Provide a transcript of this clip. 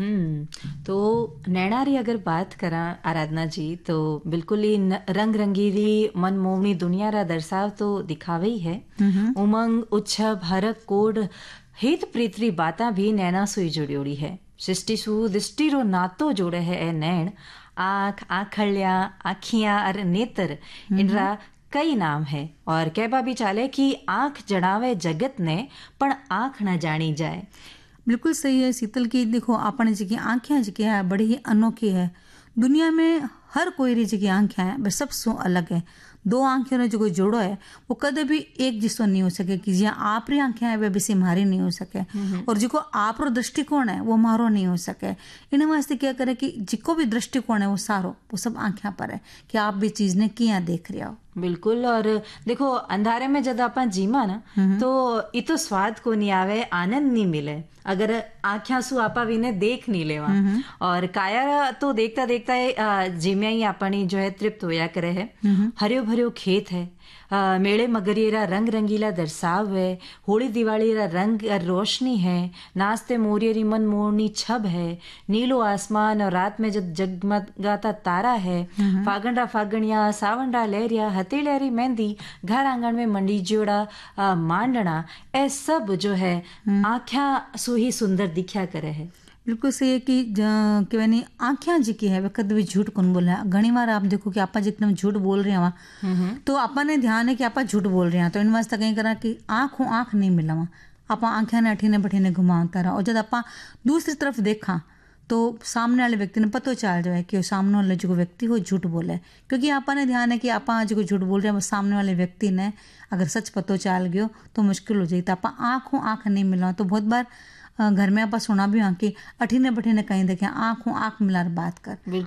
तो नैना री अगर बात करा आराधना जी तो बिल्कुल ही रंग रंगीली मनमोहनी दुनिया रा दर्शाव तो दिखावे ही है। उमंग उत्सव हरक कोड हित प्रीतरी बाता भी नैना सुई जुड़ियोड़ी है। सृष्टि सु दृष्टि रो नातो जोड़े है ए नैन आँख आँखड़िया आँखियाँ और नेत्र इनरा कई नाम है और कहबा भी चाले कि आँख जड़ावे जगत ने पण आँख न जानी जाए। बिल्कुल सही है शीतल की। देखो अपने जी की आंखें जी है बड़ी ही अनोखी है। दुनिया में हर कोई री जी आंखें है बस सब सो अलग है। दो आंखें ने जो कोई जोड़ो है वो कदे भी एक जिसो नहीं हो सके कि जिया आप री आंखें है वे बेसी मारी नहीं हो सके और जिको आप रो दृष्टिकोण है वो मारो नहीं हो सके। इन वास्ते क्या करे कि जिको भी दृष्टिकोण है वो सारो वो सब आंखें पर है कि आप भी चीज ने किया देख रहे हो। बिल्कुल। और देखो अंधारे में जब अपन जीमा ना तो इतो स्वाद को नहीं आवे आनंद नहीं मिले अगर आँखें सु आपा विने देख नहीं लेवा और काया तो देखता देखता जिम्या ही अपनी जो है तृप्त होया करे है। हरियो भरियो खेत है मेले मगरियरा रंग रंगीला दर्शाव है। होली दिवाली रा रंग रोशनी है। नाचते मोरियरी मन मोरनी छब है। नीलो आसमान और रात में जब जगमगाता तारा है। फागणरा फागणिया सावनरा लहरिया हथेलियारी मेहंदी घर आंगन में मंडी जोड़ा मांडना ए सब जो है आँख्या सु ही सुंदर दिखा करे है। बिल्कुल सही है कि नहीं आंखें जी की है वे कद भी झूठ कौन बोला। घनी बार आप देखो कि आपा जितना झूठ बोल रहे हैं तो आपा ने ध्यान है कि आपा झूठ बोल रहे हैं तो इन वास्ते कहीं करा कि आँख हो आँख नहीं मिला वहाँ आपा आंखें ने अठीने बठीने घुमाता रहा और जब आपा दूसरी तरफ देखा तो सामने वाले व्यक्ति ने पता चल जाए कि सामने वाले जो व्यक्ति हो झूठ बोले क्योंकि आपा ने ध्यान है कि आपा जो झूठ बोल रहे हैं वो सामने वाले व्यक्ति ने अगर सच पतो चल गयो तो मुश्किल हो जाए। तो आपा आँख हो आँख नहीं मिला तो बहुत बार घर में आप सुना भी हाँ कि अठीने बठीने कहीं देखे आँख हो आँख मिला बात कर।